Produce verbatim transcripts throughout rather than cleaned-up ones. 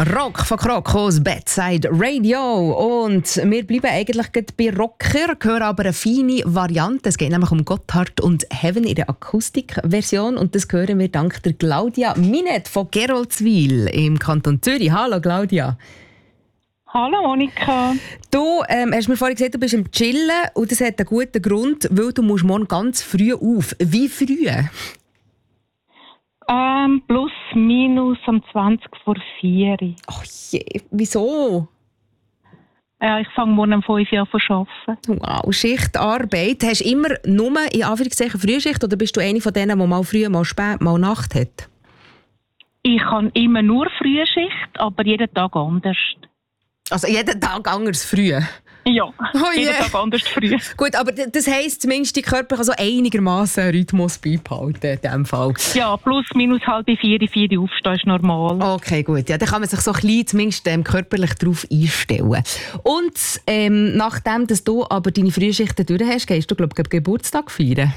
Rock von Krokos Bedside Radio. Und wir bleiben eigentlich gerade bei Rocker, hören aber eine feine Variante. Es geht nämlich um Gotthard und Heaven in der Akustikversion. Und das hören wir dank der Claudia Minet von Geroldswil im Kanton Zürich. Hallo Claudia. Hallo Monika. Du ähm, hast mir vorhin gesagt, du bist im Chillen und das hat einen guten Grund, weil du musst morgen ganz früh auf. Wie früh? Ähm, plus, minus um zwanzig vor vier. Ach je, wieso? Ja, ich fange morgen um fünf Uhr an zu arbeiten. Wow, Schichtarbeit. Hast du immer nur in Anführungszeichen Frühschicht oder bist du eine von denen, die mal früh, mal spät, mal Nacht hat? Ich habe immer nur Frühschicht, aber jeden Tag anders. Also jeden Tag anders früh? Ja, oh jeden yeah. Tag anders früh. Gut, aber das heisst zumindest, dein Körper kann so einigermaßen Rhythmus beibehalten in diesem Fall. Ja, plus, minus halb vier, vier aufstehen ist normal. Okay, gut. Ja, dann kann man sich so ein bisschen zumindest ähm, körperlich darauf einstellen. Und ähm, nachdem dass du aber deine Frühschichten durch hast, gehst du, glaube ich, Geburtstag feiern?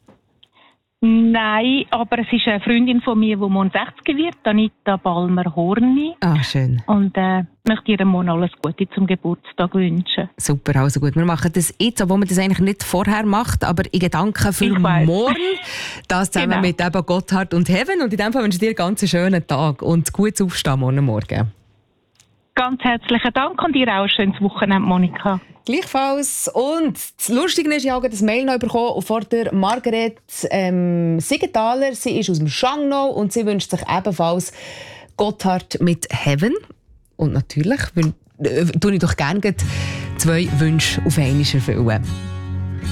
Nein, aber es ist eine Freundin von mir, die morgen sechzig wird, Anita Balmer-Horni. Ah, schön. Und äh, möchte ihr morgen alles Gute zum Geburtstag wünschen. Super, also gut. Wir machen das jetzt, obwohl man das eigentlich nicht vorher macht, aber in Gedanken für morgen. Das zusammen genau. mit eben Gotthard und Heaven. Und in dem Fall wünsche ich dir einen ganz schönen Tag und gutes Aufstehen morgen Morgen. Ganz herzlichen Dank und dir auch ein schönes Wochenende, Monika. Gleichfalls. Und das Lustige ist, ich habe das Mail noch bekommen von der Margaret ähm, Siegenthaler. Sie ist aus dem Schangnau und sie wünscht sich ebenfalls Gotthard mit Heaven. Und natürlich äh, tue ich doch gerne zwei Wünsche auf einmal erfüllen.